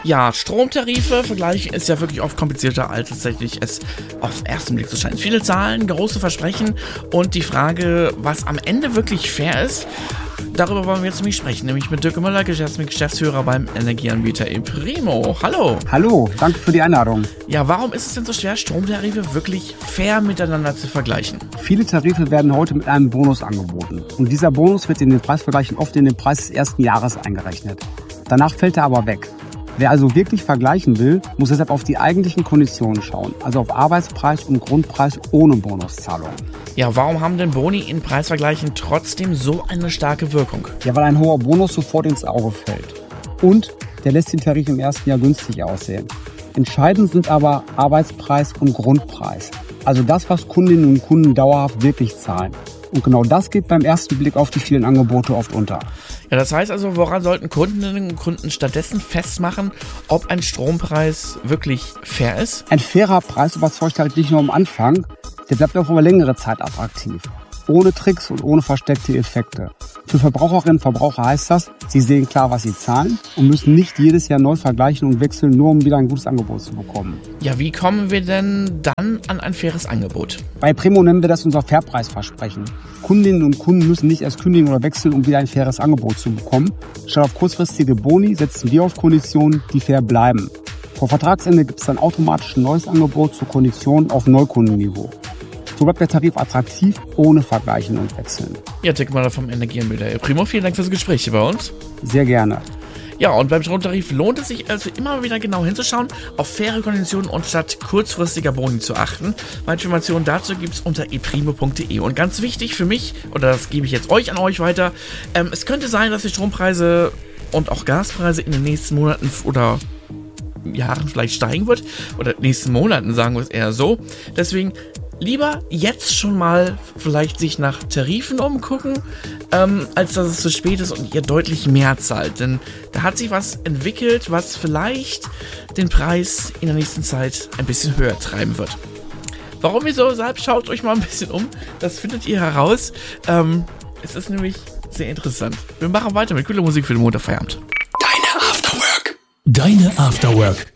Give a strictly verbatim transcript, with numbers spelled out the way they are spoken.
Ja, Stromtarife vergleichen ist ja wirklich oft komplizierter, als tatsächlich es auf den ersten Blick so scheint. Viele Zahlen, große Versprechen und die Frage, was am Ende wirklich fair ist, darüber wollen wir jetzt nämlich sprechen, nämlich mit Dirk Müller, Geschäftsführer beim Energieanbieter ePrimo. Hallo. Hallo, danke für die Einladung. Ja, warum ist es denn so schwer, Stromtarife wirklich fair miteinander zu vergleichen? Viele Tarife werden heute mit einem Bonus angeboten. Und dieser Bonus wird in den Preisvergleichen oft in den Preis des ersten Jahres eingerechnet. Danach fällt er aber weg. Wer also wirklich vergleichen will, muss deshalb auf die eigentlichen Konditionen schauen, also auf Arbeitspreis und Grundpreis ohne Bonuszahlung. Ja, warum haben denn Boni in Preisvergleichen trotzdem so eine starke Wirkung? Ja, weil ein hoher Bonus sofort ins Auge fällt. Und der lässt den Tarif im ersten Jahr günstig aussehen. Entscheidend sind aber Arbeitspreis und Grundpreis. Also das, was Kundinnen und Kunden dauerhaft wirklich zahlen. Und genau das geht beim ersten Blick auf die vielen Angebote oft unter. Ja, das heißt also, woran sollten Kundinnen und Kunden stattdessen festmachen, ob ein Strompreis wirklich fair ist? Ein fairer Preis überzeugt halt nicht nur am Anfang, der bleibt auch über längere Zeit attraktiv. Ohne Tricks und ohne versteckte Effekte. Für Verbraucherinnen und Verbraucher heißt das, sie sehen klar, was sie zahlen und müssen nicht jedes Jahr neu vergleichen und wechseln, nur um wieder ein gutes Angebot zu bekommen. Ja, wie kommen wir denn dann an ein faires Angebot? Bei ePrimo nennen wir das unser Fairpreisversprechen. Kundinnen und Kunden müssen nicht erst kündigen oder wechseln, um wieder ein faires Angebot zu bekommen. Statt auf kurzfristige Boni setzen wir auf Konditionen, die fair bleiben. Vor Vertragsende gibt es dann automatisch ein neues Angebot zur Kondition auf Neukundenniveau. So bleibt der Tarif attraktiv, ohne Vergleichen und Wechseln. Ja, Dirk Müller vom Energieanbieter ePrimo, vielen Dank fürs Gespräch hier bei uns. Sehr gerne. Ja, und beim Stromtarif lohnt es sich also immer wieder genau hinzuschauen, auf faire Konditionen und statt kurzfristiger Boni zu achten. Weitere Informationen dazu gibt es unter eprimo punkt de. Und ganz wichtig für mich, oder das gebe ich jetzt euch an euch weiter, ähm, es könnte sein, dass die Strompreise und auch Gaspreise in den nächsten Monaten oder Jahren vielleicht steigen wird. Oder nächsten Monaten, sagen wir es eher so. Deswegen lieber jetzt schon mal vielleicht sich nach Tarifen umgucken, ähm, als dass es zu spät ist und ihr deutlich mehr zahlt. Denn da hat sich was entwickelt, was vielleicht den Preis in der nächsten Zeit ein bisschen höher treiben wird. Warum, wieso, weshalb, schaut euch mal ein bisschen um. Das findet ihr heraus. Ähm, es ist nämlich sehr interessant. Wir machen weiter mit cooler Musik für den Montagfeierabend. Deine Afterwork. Deine Afterwork.